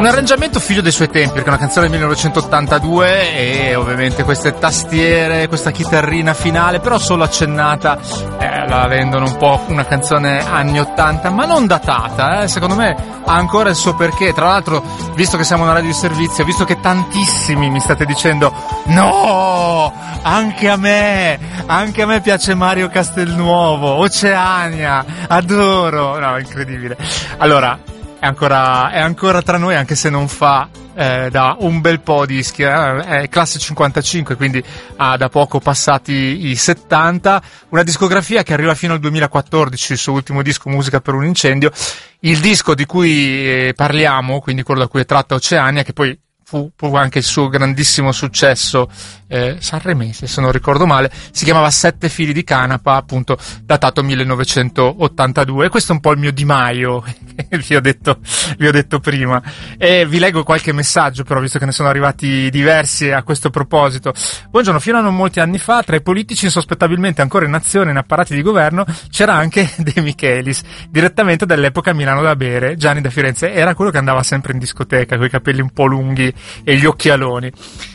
Un arrangiamento figlio dei suoi tempi, perché è una canzone del 1982 e ovviamente queste tastiere, questa chitarrina finale, però solo accennata, la rendono un po' una canzone anni 80, ma non datata, secondo me ha ancora il suo perché. Tra l'altro, visto che siamo una radio di servizio, visto che tantissimi mi state dicendo no, anche a me piace Mario Castelnuovo, Oceania, adoro, no, incredibile. Allora, è ancora tra noi, anche se non fa da un bel po' di dischi, è classe 55, quindi ha da poco passati i 70, una discografia che arriva fino al 2014, il suo ultimo disco Musica per un incendio, il disco di cui parliamo, quindi quello da cui è tratta Oceania, che poi fu anche il suo grandissimo successo sanremese, se non ricordo male, si chiamava Sette fili di canapa, appunto datato 1982, e questo è un po' il mio Di Maio che vi ho detto prima, e vi leggo qualche messaggio però, visto che ne sono arrivati diversi a questo proposito. Buongiorno, fino a non molti anni fa tra i politici insospettabilmente ancora in azione in apparati di governo c'era anche De Michelis, direttamente dall'epoca Milano da bere. Gianni da Firenze era quello che andava sempre in discoteca con i capelli un po' lunghi e gli occhialoni.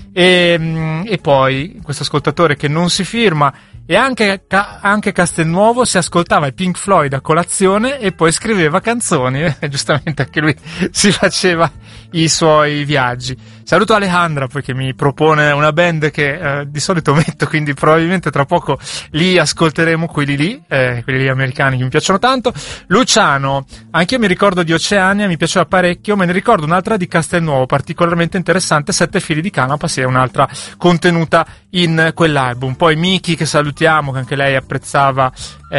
E poi questo ascoltatore che non si firma, e anche Castelnuovo si ascoltava i Pink Floyd a colazione e poi scriveva canzoni, giustamente anche lui si faceva i suoi viaggi. Saluto Alejandra poi, che mi propone una band che di solito metto, quindi probabilmente tra poco li ascolteremo, quelli lì americani che mi piacciono tanto. Luciano, anch'io mi ricordo di Oceania, mi piaceva parecchio, me ne ricordo un'altra di Castelnuovo particolarmente interessante, Sette fili di canapa, sì, è un'altra contenuta in quell'album. Poi Miki, che salutiamo, che anche lei apprezzava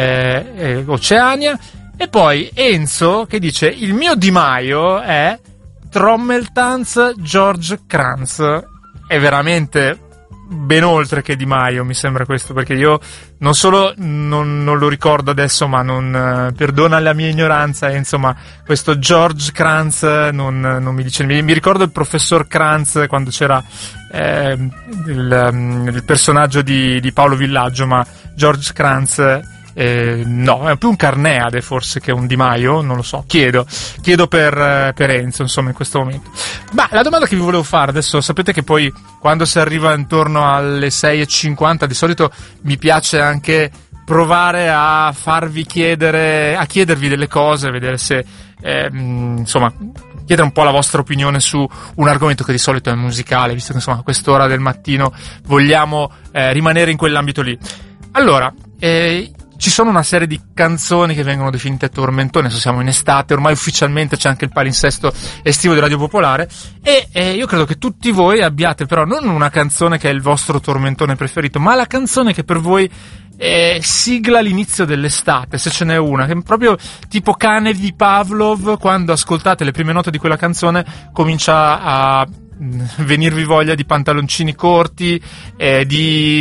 Oceania, e poi Enzo che dice il mio Di Maio è Trommeltanz George Kranz. È veramente ben oltre che Di Maio, mi sembra questo, perché io non solo non lo ricordo adesso, ma non perdona la mia ignoranza, insomma questo George Kranz non mi dice. Mi ricordo il professor Kranz quando c'era il personaggio di Paolo Villaggio, ma George Kranz no, è più un Carneade forse che un Di Maio, non lo so, chiedo per Enzo, insomma, in questo momento. Ma la domanda che vi volevo fare adesso, sapete che poi quando si arriva intorno alle 6:50 di solito mi piace anche provare a chiedervi delle cose, vedere se insomma, chiedere un po' la vostra opinione su un argomento che di solito è musicale, visto che insomma a quest'ora del mattino vogliamo rimanere in quell'ambito lì. Allora, ci sono una serie di canzoni che vengono definite tormentone, adesso siamo in estate, ormai ufficialmente c'è anche il palinsesto estivo di Radio Popolare, e io credo che tutti voi abbiate però non una canzone che è il vostro tormentone preferito, ma la canzone che per voi sigla l'inizio dell'estate, se ce n'è una, che è proprio tipo cane di Pavlov, quando ascoltate le prime note di quella canzone comincia a venirvi voglia di pantaloncini corti, di